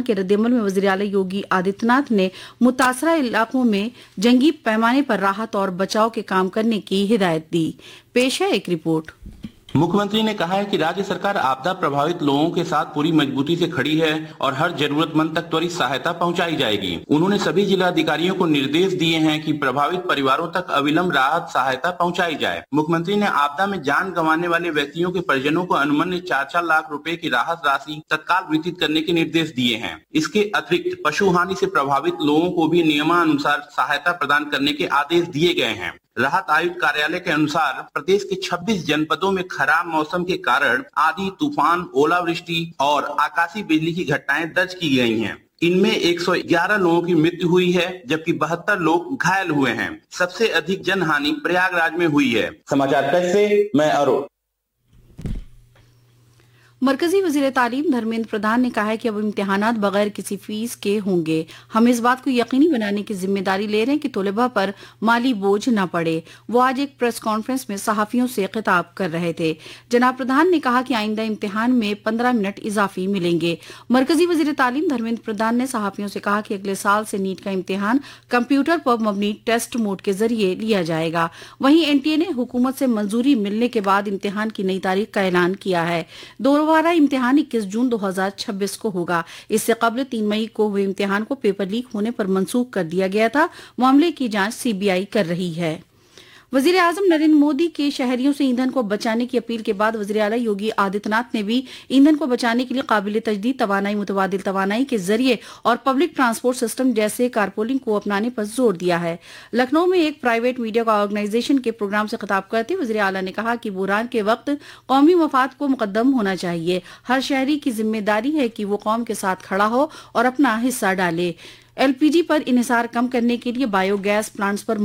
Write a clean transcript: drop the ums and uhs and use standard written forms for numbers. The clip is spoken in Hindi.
के रद्देमल में वज़ीर आला योगी आदित्यनाथ ने मुतासरा इलाकों में जंगी पैमाने पर राहत और बचाव के काम करने की हिदायत दी। पेश है एक रिपोर्ट। मुख्यमंत्री ने कहा है कि राज्य सरकार आपदा प्रभावित लोगों के साथ पूरी मजबूती से खड़ी है और हर जरूरतमंद तक त्वरित सहायता पहुंचाई जाएगी। उन्होंने सभी जिला अधिकारियों को निर्देश दिए हैं कि प्रभावित परिवारों तक अविलंब राहत सहायता पहुंचाई जाए। मुख्यमंत्री ने आपदा में जान गंवाने वाले व्यक्तियों के परिजनों को अनुमन्य 4-4 लाख रुपए की राहत राशि तत्काल वितरित करने के निर्देश दिए हैं। इसके अतिरिक्त पशु हानि से प्रभावित लोगों को भी नियमानुसार सहायता प्रदान करने के आदेश दिए गए हैं। राहत आयुक्त कार्यालय के अनुसार प्रदेश के 26 जनपदों में खराब मौसम के कारण आंधी, तूफान, ओलावृष्टि और आकाशीय बिजली की घटनाएं दर्ज की गई हैं। इनमें 111 लोगों की मृत्यु हुई है, जबकि 72 लोग घायल हुए हैं। सबसे अधिक जनहानि प्रयागराज में हुई है। समाचार कक्ष से मैं अरुण। मरकजी वजीर तालीम धर्मेंद्र प्रधान ने कहा है कि अब इम्तिहानात बगैर किसी फीस के होंगे। हम इस बात को यकीनी बनाने की जिम्मेदारी ले रहे हैं कि तलबा पर माली बोझ न पड़े। वो आज एक प्रेस कॉन्फ्रेंस में सहाफियों से खिताब कर रहे थे। जनाब प्रधान ने कहा कि आइंदा इम्तिहान में 15 मिनट इजाफी मिलेंगे। मरकजी वजीर तालीम धर्मेंद्र प्रधान ने सहाफियों से कहा कि अगले साल से नीट का इम्तिहान कंप्यूटर पर मबनी टेस्ट मोड के जरिए लिया जाएगा। वहीं एनटीए ने हुकूमत से मंजूरी मिलने के बाद इम्तिहान की नई तारीख का ऐलान किया है। दोबारा इम्तिहान 21 जून 2026 को होगा। इससे कबल 3 मई को हुए इम्तिहान को पेपर लीक होने पर मंसूख कर दिया गया था। मामले की जांच सीबीआई कर रही है। वजीर आजम नरेंद्र मोदी के शहरियों से ईंधन को बचाने की अपील के बाद वजीर आला योगी आदित्यनाथ ने भी ईंधन को बचाने के लिए काबिल तजदीद तवानाई, मुतबादिल तवानाई के जरिए और पब्लिक ट्रांसपोर्ट सिस्टम जैसे कारपूलिंग को अपनाने पर जोर दिया है। लखनऊ में एक प्राइवेट मीडिया ऑर्गेनाइजेशन के प्रोग्राम से खिताब करते वजीर आला ने कहा कि बुरान के वक्त कौमी मफाद को मुकद्दम होना चाहिए। हर शहरी की जिम्मेदारी है कि वो कौम के साथ खड़ा हो और अपना हिस्सा डाले। एलपीजी पर इन्हिसार कम करने के लिए बायोगैस प्लांट्स पर